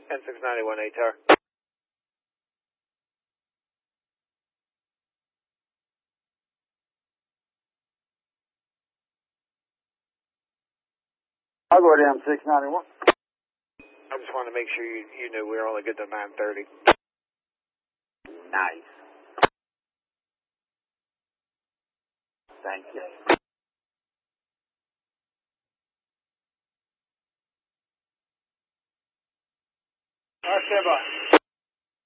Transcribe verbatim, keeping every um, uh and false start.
N six ninety-one A tower. I'll go to M six ninety-one. I just wanted to make sure you, you knew we were only good to nine thirty. Nice. Thank you. All right, stand by.